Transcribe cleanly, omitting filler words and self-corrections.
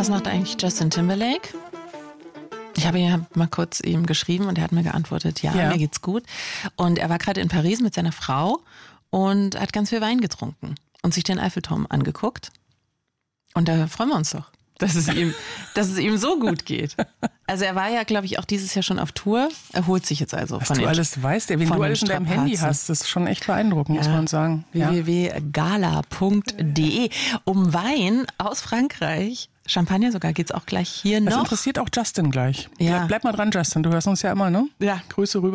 Was macht eigentlich Justin Timberlake? Ich habe ja mal kurz ihm geschrieben und er hat mir geantwortet, ja, mir geht's gut. Und er war gerade in Paris mit seiner Frau und hat ganz viel Wein getrunken und sich den Eiffelturm angeguckt. Und da freuen wir uns doch, dass es ihm so gut geht. Also er war ja, glaube ich, auch dieses Jahr schon auf Tour. Er holt sich jetzt also was von du alles weißt, wenn du alles in deinem Handy hast, das ist schon echt beeindruckend, muss man sagen. www.gala.de. Um Wein aus Frankreich, Champagner sogar, geht's auch gleich hier noch. Das interessiert auch Justin gleich. Ja. Bleib mal dran, Justin, du hörst uns ja immer, ne? Ja. Grüße rüber.